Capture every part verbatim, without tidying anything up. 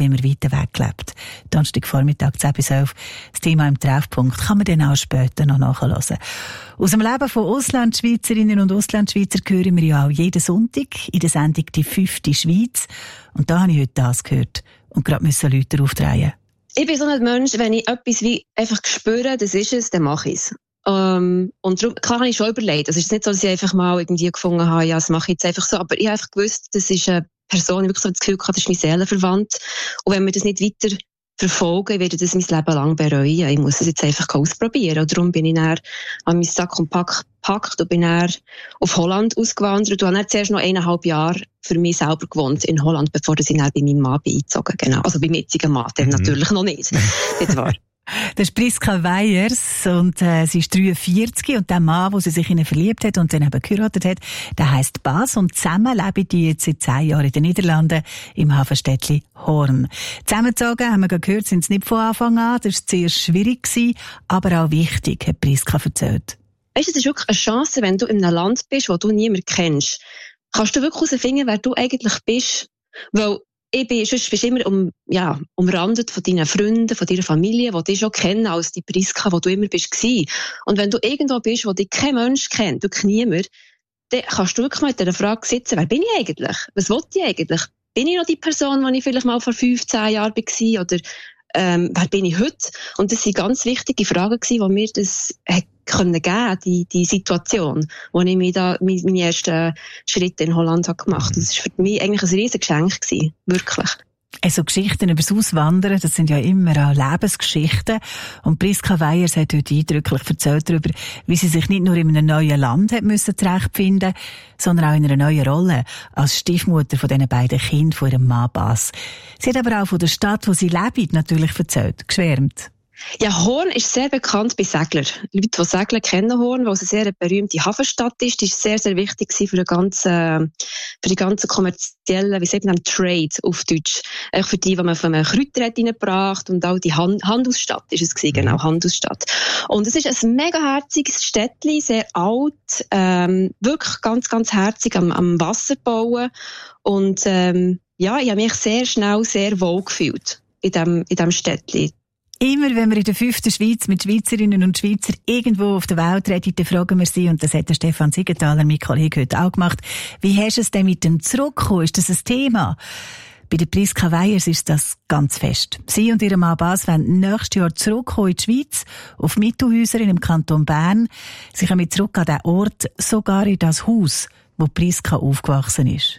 wenn man weiter weg lebt. Donnerstagvormittag zehn bis elf. Das Thema im Treffpunkt kann man dann auch später noch nachhören. Aus dem Leben von Auslandschweizerinnen und Auslandschweizer hören wir ja auch jeden Sonntag in der Sendung «Die fünfte Schweiz». Und da habe ich heute das gehört und gerade müssen Leute aufdrehen. Ich bin so ein Mensch, wenn ich etwas wie einfach spüre, das ist es, dann mache ich es. Um, und darum, klar habe ich schon überlegt. Es ist nicht so, dass ich einfach mal irgendwie gefunden habe, ja, das mache ich jetzt einfach so. Aber ich habe einfach gewusst, das ist eine Person, die wirklich so das Gefühl hatte, das ist mein Seelenverwandt. Und wenn wir das nicht weiter verfolgen, werde ich das mein Leben lang bereuen. Ich muss es jetzt einfach ausprobieren. Und darum bin ich dann an meinen Sack und Pack gepackt und bin dann auf Holland ausgewandert. Und habe dann zuerst noch eineinhalb Jahre für mich selber gewohnt in Holland, bevor ich dann bei meinem Mann bin eingezogen. Genau. Also beim jetzigen Mann, dann mhm. natürlich noch nicht. Das war. Das ist Priska Weyers und äh, sie ist dreiundvierzig und der Mann, wo sie sich in ihn verliebt hat und dann eben geheiratet hat, der heisst Bas und zusammen leben die jetzt seit zehn Jahren in den Niederlanden im Hafenstädtli Hoorn. Zusammengezogen, haben wir gerade gehört, sind sie nicht von Anfang an, das war sehr schwierig gewesen, aber auch wichtig, hat Priska erzählt. Weißt du, es ist wirklich eine Chance, wenn du in einem Land bist, wo du niemanden kennst, kannst du wirklich herausfinden, wer du eigentlich bist, weil ich bin, sonst bist du immer um, ja, umrandet von deinen Freunden, von deiner Familie, die dich schon kennen als die Priska, wo du immer bist gewesen. Und wenn du irgendwo bist, wo dich kein Mensch kennt, wirklich niemand, dann kannst du wirklich mal mit dieser Frage sitzen, wer bin ich eigentlich? Was will ich eigentlich? Bin ich noch die Person, die ich vielleicht mal vor fünfzehn Jahren war? Oder ähm, wer bin ich heute? Und das waren ganz wichtige Fragen, die mir das hat können geben, die, die Situation, wo ich mir da meine ersten Schritte in Holland habe gemacht. Das war für mich eigentlich ein riesiges Geschenk gewesen. Wirklich. Also Geschichten über das Auswandern, das sind ja immer auch Lebensgeschichten. Und Priska Weyers hat heute eindrücklich erzählt darüber, wie sie sich nicht nur in einem neuen Land hat müssen zurechtfinden, sondern auch in einer neuen Rolle als Stiefmutter von diesen beiden Kindern von ihrem Mann Bas. Sie hat aber auch von der Stadt, wo sie lebt, natürlich erzählt, geschwärmt. Ja, Hoorn ist sehr bekannt bei Seglern. Leute, die segeln, kennen Hoorn, weil es eine sehr berühmte Hafenstadt ist. Die ist sehr, sehr wichtig für den ganzen, für die ganzen kommerziellen, wie sagt man, Trade auf Deutsch. Auch für die, die man von einem Kräuter hat reingebracht und auch die Hand- Handelsstadt ist es gewesen, genau, Handelsstadt. Und es ist ein mega herziges Städtchen, sehr alt, ähm, wirklich ganz, ganz herzig am, am Wasser bauen. Und, ähm, ja, ich habe mich sehr schnell sehr wohl gefühlt in dem, in dem Städtchen. Immer wenn wir in der fünften Schweiz mit Schweizerinnen und Schweizern irgendwo auf der Welt reden, dann fragen wir sie, und das hat der Stefan Siegenthaler, mein Kollege, heute auch gemacht, wie hast du es denn mit dem Zurückkommen? Ist das ein Thema? Bei der Priska Weyers ist das ganz fest. Sie und ihr Mann Bas wollen nächstes Jahr zurückkommen in die Schweiz, auf Mittelhäuser im Kanton Bern. Sie kommen zurück an den Ort, sogar in das Haus, wo Priska aufgewachsen ist.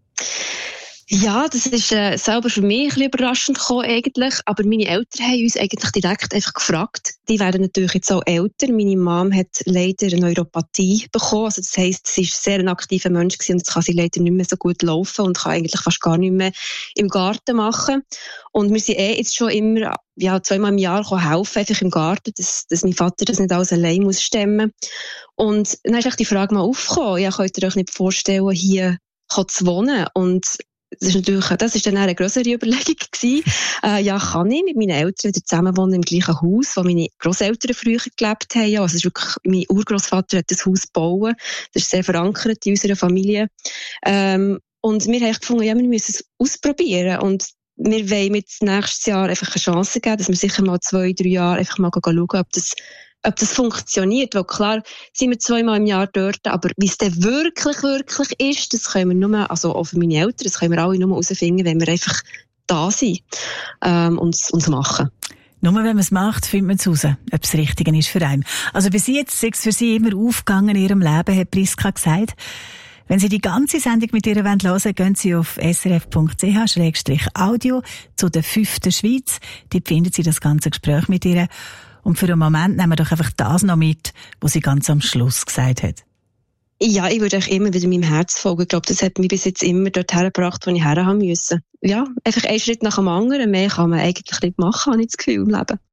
Ja, das ist äh, selber für mich ein bisschen überraschend gekommen eigentlich, aber meine Eltern haben uns eigentlich direkt einfach gefragt. Die werden natürlich jetzt auch älter. Meine Mom hat leider eine Neuropathie bekommen, also das heisst, sie ist sehr ein aktiver Mensch gewesen und jetzt kann sie leider nicht mehr so gut laufen und kann eigentlich fast gar nicht mehr im Garten machen. Und wir sind eh jetzt schon immer, ja, zweimal im Jahr helfen, einfach im Garten, dass, dass mein Vater das nicht alles allein muss stemmen. Und dann ist echt die Frage mal aufgekommen, ja, könnt ihr euch nicht vorstellen, hier zu wohnen? Und Das ist natürlich, das ist dann eine grössere Überlegung gewesen. Äh, ja, kann ich mit meinen Eltern wieder zusammen wohnen im gleichen Haus, wo meine Grosseltern früher gelebt haben. Also, es ist wirklich, mein Urgroßvater hat das Haus gebaut. Das ist sehr verankert in unserer Familie. Ähm, und wir haben gefunden, ja, wir müssen es ausprobieren. Und wir wollen mit nächstes Jahr einfach eine Chance geben, dass wir sicher mal zwei, drei Jahre einfach mal schauen, ob das ob das funktioniert, weil klar sind wir zweimal im Jahr dort, aber wie es dann wirklich, wirklich ist, das können wir nur, also auch für meine Eltern, das können wir alle nur herausfinden, wenn wir einfach da sind ähm, und es machen. Nur wenn man es macht, findet man es raus, ob es richtig ist für einen. Also bis jetzt ist es für Sie immer aufgegangen in Ihrem Leben, hat Priska gesagt. Wenn Sie die ganze Sendung mit ihr hören wollen, gehen Sie auf s r f punkt c h slash audio zu der fünften Schweiz. Dort finden Sie das ganze Gespräch mit ihr. Und für einen Moment nehmen wir doch einfach das noch mit, was sie ganz am Schluss gesagt hat. Ja, ich würde auch immer wieder meinem Herz folgen. Ich glaube, das hat mich bis jetzt immer dorthin gebracht, wo ich her haben müssen. Ja, einfach einen Schritt nach dem anderen. Mehr kann man eigentlich nicht machen, habe ich das Gefühl im Leben.